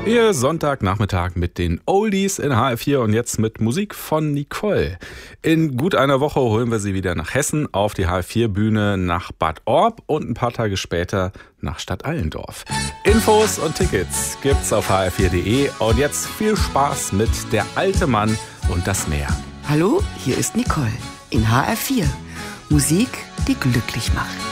Ihr Sonntagnachmittag mit den Oldies in HR4 und jetzt mit Musik von Nicole. In gut einer Woche holen wir sie wieder nach Hessen auf die HR4-Bühne nach Bad Orb und ein paar Tage später nach Stadt Allendorf. Infos und Tickets gibt's auf hr4.de und jetzt viel Spaß mit Der alte Mann und das Meer. Hallo, hier ist Nicole in HR4. Musik, die glücklich macht.